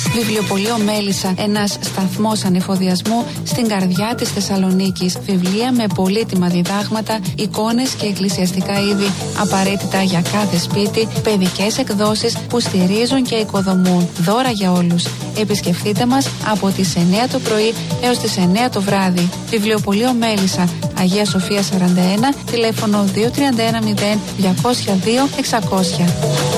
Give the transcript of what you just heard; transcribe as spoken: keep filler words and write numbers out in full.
Βιβλιοπωλείο Μέλισσα, ένας σταθμός ανεφοδιασμού στην καρδιά της Θεσσαλονίκης. Βιβλία με πολύτιμα διδάγματα, εικόνες και εκκλησιαστικά είδη απαραίτητα για κάθε σπίτι, παιδικές εκδόσεις που στηρίζουν και οικοδομούν. Δώρα για όλους. Επισκεφτείτε μας από τις εννιά το πρωί έως τις εννιά το βράδυ. Βιβλιοπωλείο Μέλισσα, Αγία Σοφία σαράντα ένα, τηλέφωνο δύο τρία ένα μηδέν διακόσια δύο εξακόσια.